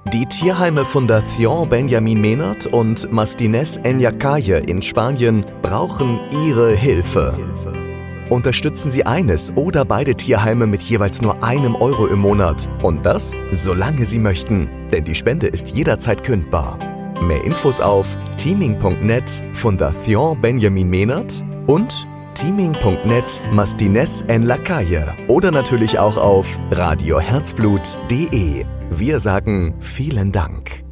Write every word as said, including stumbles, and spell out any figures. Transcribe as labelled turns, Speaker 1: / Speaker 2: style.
Speaker 1: Die Tierheime Fundación Benjamin Menard und Mastines en la Calle in Spanien brauchen Ihre Hilfe. Unterstützen Sie eines oder beide Tierheime mit jeweils nur einem Euro im Monat. Und das, solange Sie möchten. Denn die Spende ist jederzeit kündbar. Mehr Infos auf teaming punkt net Fundación Benjamin Menard und teaming punkt net Mastines en la Calle oder natürlich auch auf radio herzblut punkt de. Wir sagen vielen Dank.